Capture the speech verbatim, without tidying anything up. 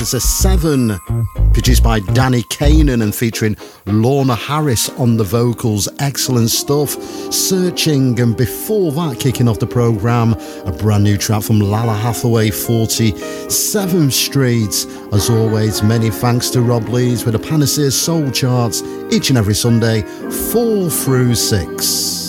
It's a seven, produced by Danny Kanan and featuring Lorna Harris on the vocals. Excellent stuff. Searching, and before that, kicking off the programme, a brand new track from Lala Hathaway, forty-seventh Street. As always, many thanks to Rob Lees with the Panacea Soul Charts each and every Sunday, four through six.